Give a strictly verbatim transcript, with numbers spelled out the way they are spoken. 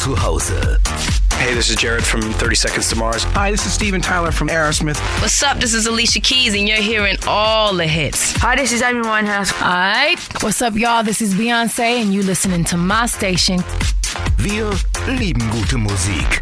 zu Hause. Hey, this is Jared from thirty Seconds to Mars. Hi, this is Steven Tyler from Aerosmith. What's up? This is Alicia Keys, and you're hearing all the hits. Hi, this is Amy Winehouse. Alright, what's up, y'all? This is Beyoncé, and you listening to my station. Wir lieben gute Musik.